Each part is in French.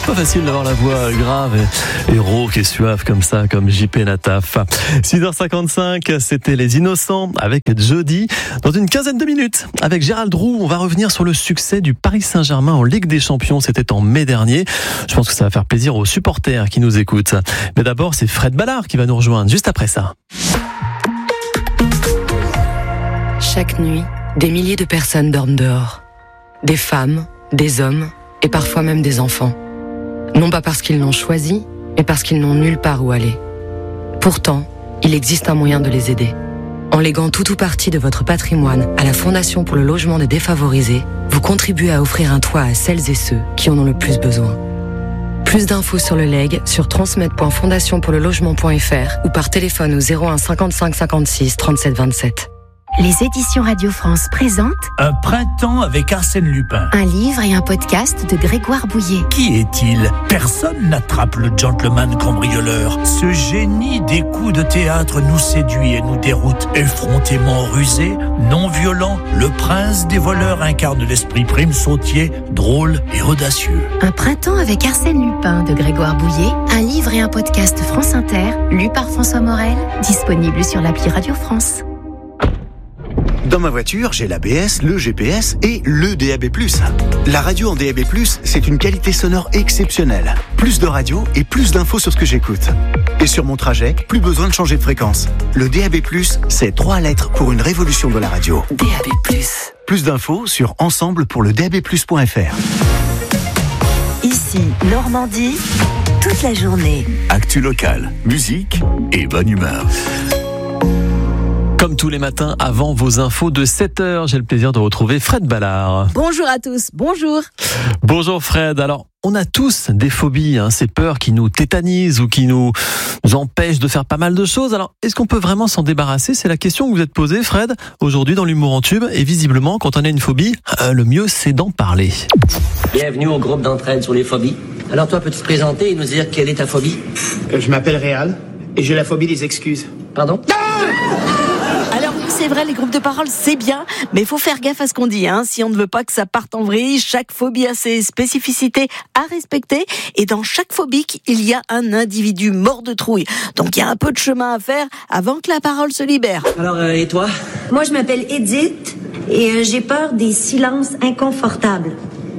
pas facile d'avoir la voix grave et rauque et suave comme ça, comme JP Nataf. 6h55, c'était Les Innocents avec Jody. Dans une quinzaine de minutes, avec Gérald Roux, on va revenir sur le succès du Paris Saint-Germain en Ligue des Champions. C'était en mai dernier. Je pense que ça va faire plaisir aux supporters qui nous écoutent. Mais d'abord, c'est Fred Ballard qui va nous rejoindre juste après ça. Chaque nuit, des milliers de personnes dorment dehors. Des femmes, des hommes et parfois même des enfants. Non pas parce qu'ils l'ont choisi, mais parce qu'ils n'ont nulle part où aller. Pourtant, il existe un moyen de les aider. En léguant tout ou partie de votre patrimoine à la Fondation pour le logement des défavorisés, vous contribuez à offrir un toit à celles et ceux qui en ont le plus besoin. Plus d'infos sur le legs sur transmettre.fondationpourlelogement.fr ou par téléphone au 01 55 56 37 27. Les éditions Radio France présentent Un printemps avec Arsène Lupin. un livre et un podcast de Grégoire Bouillet. Qui est-il ? Personne n'attrape le gentleman cambrioleur. Ce génie des coups de théâtre nous séduit et nous déroute. Effrontément rusé, non violent, le prince des voleurs incarne l'esprit prime sautier, drôle et audacieux. Un printemps avec Arsène Lupin de Grégoire Bouillet, un livre et un podcast France Inter, lu par François Morel, disponible sur l'appli Radio France. Dans ma voiture, j'ai l'ABS, le GPS et le DAB+. La radio en DAB+, c'est une qualité sonore exceptionnelle. Plus de radio et plus d'infos sur ce que j'écoute. Et sur mon trajet, plus besoin de changer de fréquence. Le DAB+, c'est 3 lettres pour une révolution de la radio. DAB+. Plus d'infos sur ensemble-pour-le-DAB+.fr. Ici, Normandie, toute la journée. Actu locale, musique et bonne humeur. Comme tous les matins, avant vos infos de 7h, j'ai le plaisir de retrouver Fred Ballard. Bonjour à tous, bonjour. Bonjour Fred. Alors, on a tous des phobies, ces peurs qui nous tétanisent ou qui nous empêchent de faire pas mal de choses. Alors, est-ce qu'on peut vraiment s'en débarrasser ? C'est la question que vous êtes posée, Fred, aujourd'hui dans l'Humour en Tube. Et visiblement, quand on a une phobie, le mieux, c'est d'en parler. Bienvenue au groupe d'entraide sur les phobies. Alors toi, peux-tu te présenter et nous dire quelle est ta phobie ? Je m'appelle Réal et j'ai la phobie des excuses. Pardon ? Alors oui, c'est vrai, les groupes de parole, c'est bien, mais il faut faire gaffe à ce qu'on dit. Si on ne veut pas que ça parte en vrille, chaque phobie a ses spécificités à respecter. Et dans chaque phobique, il y a un individu mort de trouille. Donc il y a un peu de chemin à faire avant que la parole se libère. Alors, et toi ? Moi, je m'appelle Edith et j'ai peur des silences inconfortables.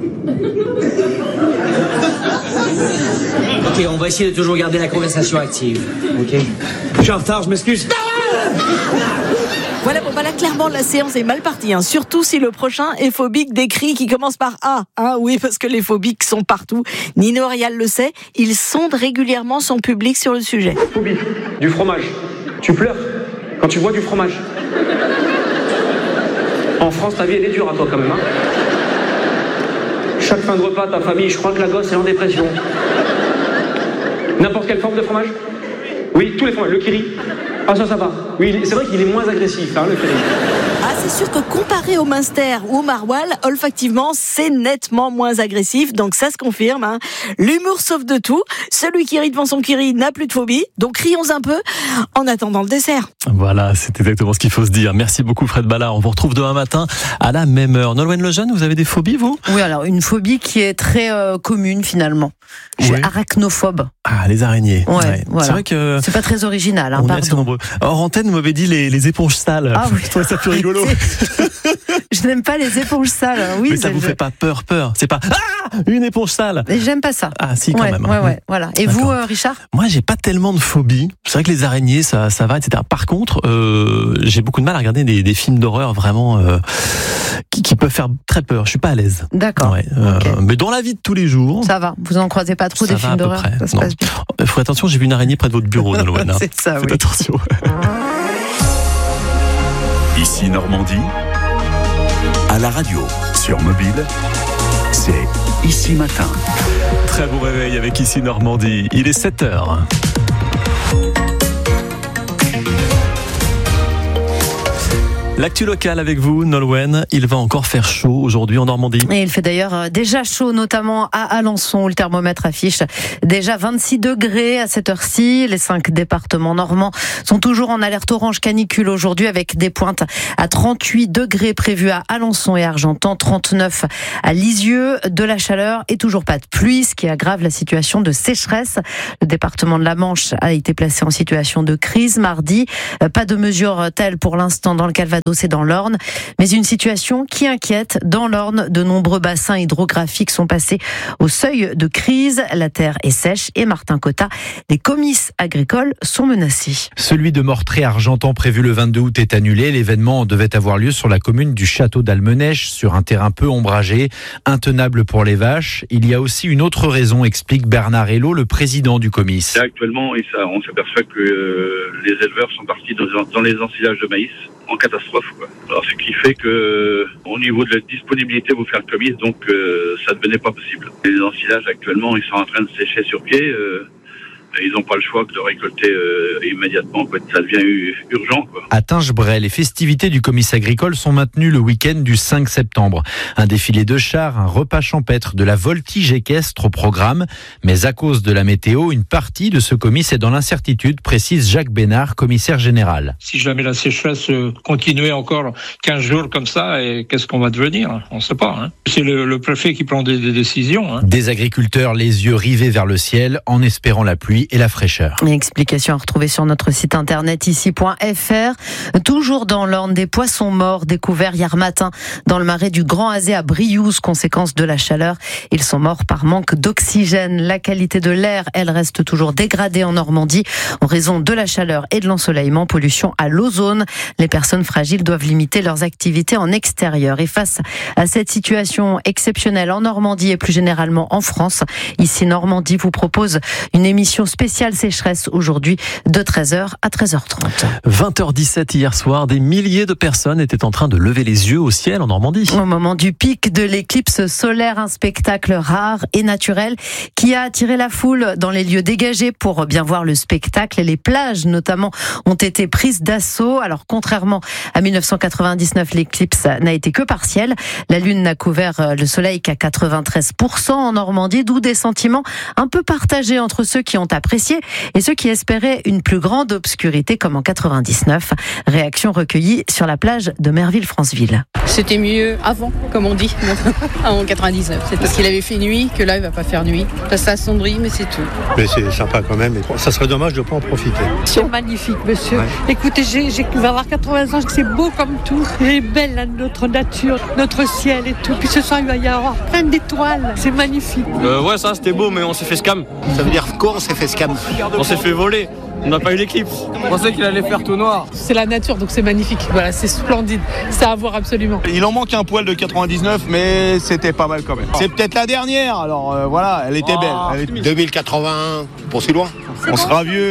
Ok, on va essayer de toujours garder la conversation active. Ok ? Je suis en retard, je m'excuse. Voilà, là, clairement, la séance est mal partie. Surtout si le prochain est phobique des cris qui commencent par A. Oui, parce que les phobiques sont partout. Nino Rial le sait, il sonde régulièrement son public sur le sujet. Phobie du fromage. Tu pleures quand tu vois du fromage. En France, ta vie, elle est dure à toi quand même. Chaque fin de repas, ta famille, je crois que la gosse est en dépression. N'importe quelle forme de fromage ? Oui, tous les fromages. Le kiri. Ah, ça va. Oui, c'est vrai qu'il est moins agressif, le kiri. C'est sûr que comparé au Munster ou au Maroilles, olfactivement, c'est nettement moins agressif. Donc ça se confirme. L'humour sauve de tout. Celui qui rit devant son kiri n'a plus de phobie. Donc rions un peu en attendant le dessert. Voilà, c'est exactement ce qu'il faut se dire. Merci beaucoup Fred Ballard. On vous retrouve demain matin à la même heure. Nolwenn Lejeune, vous avez des phobies, vous ? Oui, alors une phobie qui est très commune finalement. Je suis arachnophobe. Les araignées. Ouais. Voilà. C'est vrai que c'est pas très original. On est assez nombreux. Hors antenne, vous m'avez dit les éponges sales. Oui. Je trouvais ça plus rigolo. Je n'aime pas les éponges sales. Oui, mais ça vous fait pas peur. C'est pas une éponge sale. Et j'aime pas ça. Si, quand même. Ouais, voilà. Et d'accord. Vous, Richard ? Moi, j'ai pas tellement de phobie. C'est vrai que les araignées, ça va, etc. Par contre, j'ai beaucoup de mal à regarder des films d'horreur vraiment qui peuvent faire très peur. Je suis pas à l'aise. D'accord. Okay. Mais dans la vie de tous les jours, ça va. Vous en croisez pas trop des films d'horreur ? Ça se passe bien. Faites attention, j'ai vu une araignée près de votre bureau, Nolwenn. C'est ça, Faites attention. Ici Normandie, à la radio, sur mobile, c'est Ici Matin. Très beau réveil avec Ici Normandie. Il est 7h. L'actu locale avec vous, Nolwenn. Il va encore faire chaud aujourd'hui en Normandie. Et il fait d'ailleurs déjà chaud, notamment à Alençon, où le thermomètre affiche déjà 26 degrés à cette heure-ci. Les 5 départements normands sont toujours en alerte orange canicule aujourd'hui, avec des pointes à 38 degrés prévues à Alençon et Argentan, 39 à Lisieux. De la chaleur et toujours pas de pluie, ce qui aggrave la situation de sécheresse. Le département de la Manche a été placé en situation de crise mardi. Pas de mesures telles pour l'instant dans le Calvados et dans l'Orne, mais une situation qui inquiète. Dans l'Orne, de nombreux bassins hydrographiques sont passés au seuil de crise. La terre est sèche et Martin Cotta, les comices agricoles sont menacés. Celui de Mortré-Argentan prévu le 22 août est annulé. L'événement devait avoir lieu sur la commune du Château d'Almenèche, sur un terrain peu ombragé, intenable pour les vaches. Il y a aussi une autre raison, explique Bernard Hello, le président du comice. Là, actuellement, on s'aperçoit que les éleveurs sont partis dans les ensilages de maïs en catastrophe, quoi. Alors, ce qui fait que, au niveau de la disponibilité pour faire le comice, donc ça ne devenait pas possible. Les ensilages actuellement, ils sont en train de sécher sur pied. Ils n'ont pas le choix que de récolter immédiatement. Ça devient urgent, quoi. À Tingebray, les festivités du comice agricole sont maintenues le week-end du 5 septembre. Un défilé de chars, un repas champêtre, de la voltige équestre au programme. Mais à cause de la météo, une partie de ce comice est dans l'incertitude, précise Jacques Bénard, commissaire général. Si jamais la sécheresse continuait encore 15 jours comme ça, et qu'est-ce qu'on va devenir ? On ne sait pas. Hein. C'est le préfet qui prend des décisions. Hein. Des agriculteurs les yeux rivés vers le ciel en espérant la pluie et la fraîcheur. Explication à retrouver sur notre site internet ici.fr. Toujours dans l'Orne, des poissons morts découverts hier matin dans le marais du Grand Azé à Briouze, conséquence de la chaleur. Ils sont morts par manque d'oxygène. La qualité de l'air, elle, reste toujours dégradée en Normandie en raison de la chaleur et de l'ensoleillement. Pollution à l'ozone. Les personnes fragiles doivent limiter leurs activités en extérieur. Et face à cette situation exceptionnelle en Normandie et plus généralement en France, ici Normandie vous propose une émission spéciale sécheresse aujourd'hui de 13h à 13h30. 20h17 hier soir, des milliers de personnes étaient en train de lever les yeux au ciel en Normandie. Au moment du pic de l'éclipse solaire, un spectacle rare et naturel qui a attiré la foule dans les lieux dégagés pour bien voir le spectacle. Et les plages notamment ont été prises d'assaut. Alors contrairement à 1999, l'éclipse n'a été que partielle. La lune n'a couvert le soleil qu'à 93% en Normandie, d'où des sentiments un peu partagés entre ceux qui ont apprécié et ceux qui espéraient une plus grande obscurité comme en 99. Réaction recueillie sur la plage de Merville-Franceville. C'était mieux avant, comme on dit, en 99. C'est parce qu'il avait fait nuit que là il va pas faire nuit. Là ça assombrit, mais c'est tout. Mais c'est sympa quand même. Ça serait dommage de ne pas en profiter. C'est magnifique, monsieur. Ouais. Écoutez, j'ai avoir 80 ans, c'est beau comme tout. Elle est belle, là, notre nature, notre ciel et tout. Puis ce soir, il va y avoir plein d'étoiles. C'est magnifique. Ouais, ça, c'était beau, mais on s'est fait scam. Ça veut dire quoi, on s'est fait scam? On s'est fait voler. On n'a pas eu l'éclipse. On pensait qu'il allait faire tout noir. C'est la nature, donc c'est magnifique. Voilà, c'est splendide. C'est à voir absolument. Il en manque un poil de 99, mais c'était pas mal quand même. C'est peut-être la dernière, alors voilà, elle était belle. 2081, pour si loin. On sera vieux.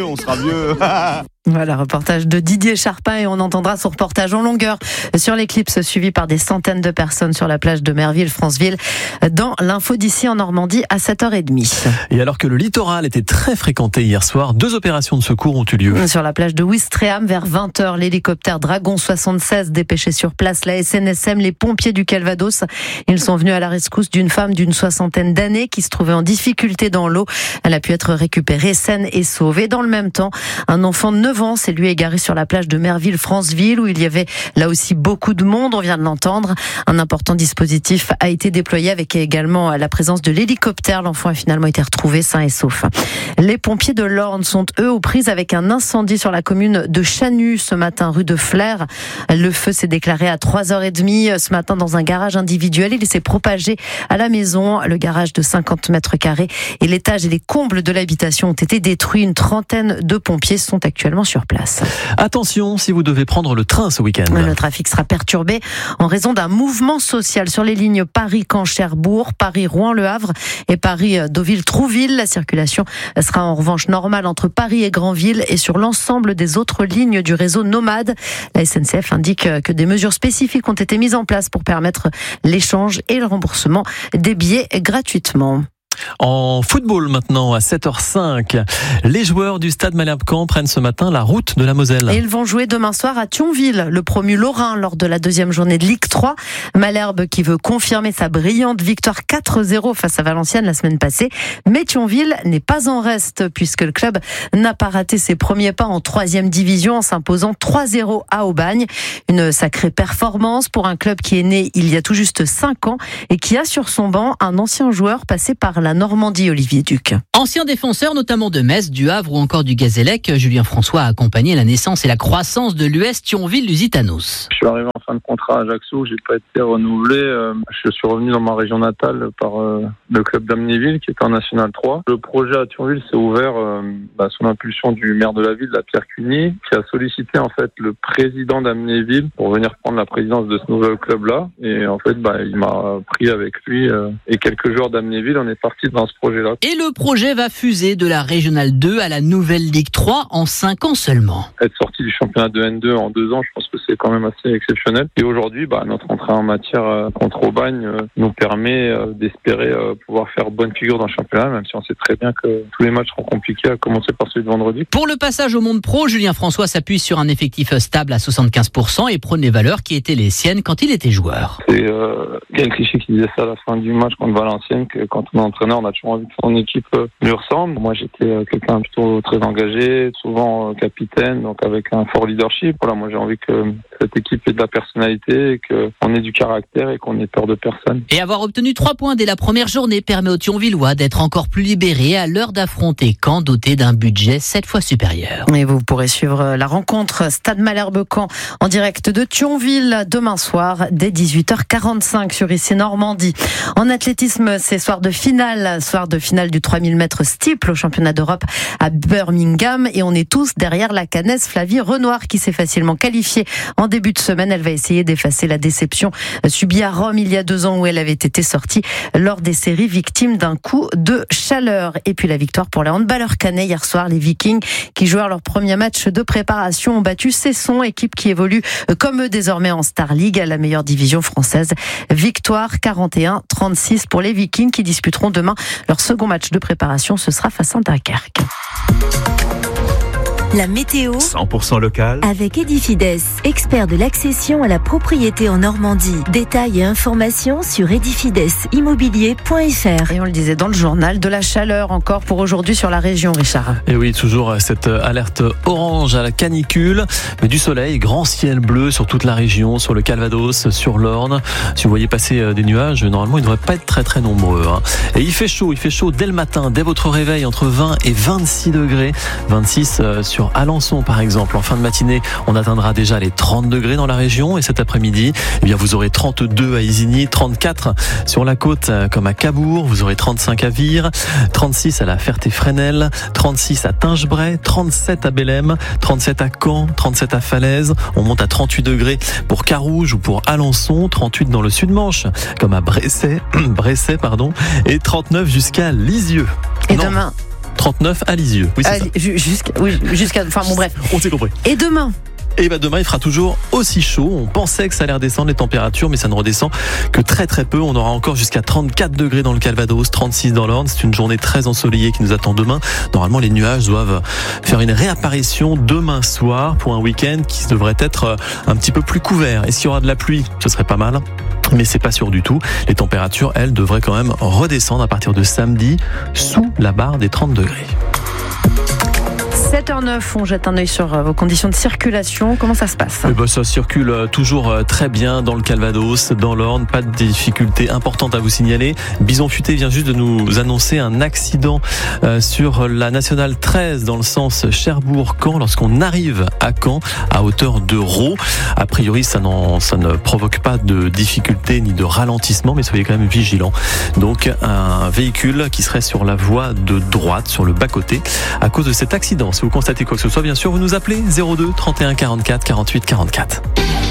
Voilà, reportage de Didier Charpin et on entendra son reportage en longueur sur l'éclipse suivi par des centaines de personnes sur la plage de Merville-Franceville dans l'info d'ici en Normandie à 7h30. Et alors que le littoral était très fréquenté hier soir, 2 opérations de secours ont eu lieu. Sur la plage de Ouistreham vers 20h, l'hélicoptère Dragon 76 dépêché sur place, la SNSM, les pompiers du Calvados. Ils sont venus à la rescousse d'une femme d'une 60aine d'années qui se trouvait en difficulté dans l'eau. Elle a pu être récupérée saine et sauvée. Dans le même temps, un enfant de 9 ans s'est lui égaré sur la plage de Merville-Franceville où il y avait là aussi beaucoup de monde, on vient de l'entendre. Un important dispositif a été déployé avec également la présence de l'hélicoptère. L'enfant a finalement été retrouvé sain et sauf. Les pompiers de l'Orne sont eux aux prises avec un incendie sur la commune de Chanu ce matin rue de Flers. Le feu s'est déclaré à 3h30 ce matin dans un garage individuel. Il s'est propagé à la maison. Le garage de 50 mètres carrés et l'étage et les combles de l'habitation ont été détruits. Une trentaine de pompiers sont actuellement sur place. Attention si vous devez prendre le train ce week-end. Le trafic sera perturbé en raison d'un mouvement social sur les lignes Paris-Caen-Cherbourg, Paris-Rouen-Le Havre et Paris-Deauville-Trouville. La circulation sera en revanche normale entre Paris et Granville et sur l'ensemble des autres lignes du réseau Nomade. La SNCF indique que des mesures spécifiques ont été mises en place pour permettre l'échange et le remboursement des billets gratuitement. En football maintenant à 7h05, les joueurs du Stade Malherbe-Caen prennent ce matin la route de la Moselle. Et ils vont jouer demain soir à Thionville, le promu lorrain lors de la deuxième journée de Ligue 3. Malherbe qui veut confirmer sa brillante victoire 4-0 face à Valenciennes la semaine passée. Mais Thionville n'est pas en reste puisque le club n'a pas raté ses premiers pas en 3e division en s'imposant 3-0 à Aubagne. Une sacrée performance pour un club qui est né il y a tout juste 5 ans et qui a sur son banc un ancien joueur passé par la Normandie, Olivier Duc. Ancien défenseur notamment de Metz, du Havre ou encore du Gazélec, Julien François a accompagné la naissance et la croissance de l'US Thionville-Lusitanos. Je suis arrivé en fin de contrat à Ajaccio, j'ai pas été renouvelé. Je suis revenu dans ma région natale par le club d'Amnéville qui est en National 3. Le projet à Thionville s'est ouvert sous l'impulsion du maire de la ville, la Pierre Cuny, qui a sollicité en fait le président d'Amnéville pour venir prendre la présidence de ce nouvel club-là. Et en fait, il m'a pris avec lui et quelques joueurs d'Amnéville. On est parti dans ce projet-là. Et le projet va fuser de la Régionale 2 à la nouvelle Ligue 3 en 5 ans seulement. Être sorti du championnat de N2 en 2 ans, je pense que c'est quand même assez exceptionnel. Et aujourd'hui, notre entrée en matière contre Aubagne nous permet d'espérer pouvoir faire bonne figure dans le championnat, même si on sait très bien que tous les matchs seront compliqués, à commencer par celui de vendredi. Pour le passage au monde pro, Julien François s'appuie sur un effectif stable à 75% et prône les valeurs qui étaient les siennes quand il était joueur. C'est Yann Clichy qui disait ça à la fin du match contre Valenciennes, que quand on est entraîneur, on a toujours envie que son équipe lui ressemble. Moi, j'étais quelqu'un plutôt très engagé, souvent capitaine, donc avec un fort leadership. Voilà, moi, j'ai envie que cette équipe ait de la personnalité, qu'on ait du caractère et qu'on n'ait peur de personne. Et avoir obtenu 3 points dès la première journée permet aux Thionvillois d'être encore plus libérés à l'heure d'affronter Caen, doté d'un budget 7 fois supérieur. Et vous pourrez suivre la rencontre Stade Malherbe-Caen en direct de Thionville demain soir dès 18h45 sur ICI Normandie. En athlétisme, c'est soir de finale du 3000 mètres steeple au championnat d'Europe à Birmingham et on est tous derrière la Canaise Flavie Renoir qui s'est facilement qualifiée en début de semaine. Elle va essayer d'effacer la déception subie à Rome il y a 2 ans où elle avait été sortie lors des séries victime d'un coup de chaleur. Et puis la victoire pour les handballeurs canets hier soir. Les Vikings qui jouèrent leur premier match de préparation ont battu Cesson, équipe qui évolue comme eux désormais en Star League, à la meilleure division française. Victoire 41-36 pour les Vikings qui disputeront demain leur second match de préparation. Ce sera face à Dunkerque. La météo 100% local avec Edifides, expert de l'accession à la propriété en Normandie. Détails et informations sur edifidesimmobilier.fr. Et on le disait dans le journal, de la chaleur encore pour aujourd'hui sur la région, Richard. Et oui, toujours cette alerte orange à la canicule, mais du soleil, grand ciel bleu sur toute la région, sur le Calvados, sur l'Orne. Si vous voyez passer des nuages, normalement ils ne devraient pas être très très nombreux. Et il fait chaud dès le matin, dès votre réveil, entre 20 et 26 degrés. 26 sur Alençon par exemple. En fin de matinée, on atteindra déjà les 30 degrés dans la région et cet après-midi, vous aurez 32 à Isigny, 34 sur la côte comme à Cabourg, vous aurez 35 à Vire, 36 à la Ferté-Fresnel, 36 à Tingebray, 37 à Bellem, 37 à Caen, 37 à Falaise. On monte à 38 degrés pour Carouge ou pour Alençon, 38 dans le Sud-Manche comme à Bresset, et 39 jusqu'à Lisieux. Et demain 39 à Lisieux. Oui, c'est ça. Bref. On s'est compris. Et demain? Et demain, il fera toujours aussi chaud. On pensait que ça allait redescendre les températures, mais ça ne redescend que très très peu. On aura encore jusqu'à 34 degrés dans le Calvados, 36 dans l'Orne. C'est une journée très ensoleillée qui nous attend demain. Normalement, les nuages doivent faire une réapparition demain soir pour un week-end qui devrait être un petit peu plus couvert. Et s'il y aura de la pluie, ce serait pas mal. Mais c'est pas sûr du tout. Les températures, elles, devraient quand même redescendre à partir de samedi sous la barre des 30 degrés. 7h09, on jette un œil sur vos conditions de circulation. Comment ça se passe? Ça circule toujours très bien dans le Calvados, dans l'Orne. Pas de difficultés importantes à vous signaler. Bison Futé vient juste de nous annoncer un accident sur la Nationale 13 dans le sens Cherbourg-Caen lorsqu'on arrive à Caen à hauteur de Raux. A priori, ça ne provoque pas de difficultés ni de ralentissement, mais soyez quand même vigilants. Donc, un véhicule qui serait sur la voie de droite, sur le bas-côté, à cause de cet accident. Si vous constatez quoi que ce soit, bien sûr, vous nous appelez 02 31 44 48 44.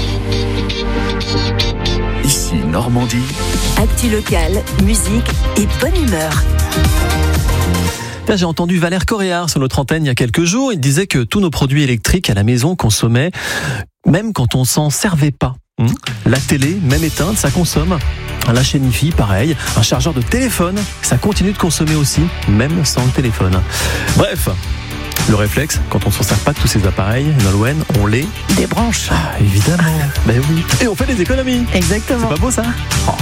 Ici Normandie. Actu locale, musique et bonne humeur. Là, j'ai entendu Valère Coréard sur notre antenne il y a quelques jours. Il disait que tous nos produits électriques à la maison consommaient, même quand on s'en servait pas. La télé, même éteinte, ça consomme. La chaîne Hi-Fi, pareil. Un chargeur de téléphone, ça continue de consommer aussi, même sans le téléphone. Bref, le réflexe, quand on ne s'en sert pas de tous ces appareils, Nolwenn, on les débranche. Évidemment. Ben oui. Et on fait des économies. Exactement. C'est pas beau ça ?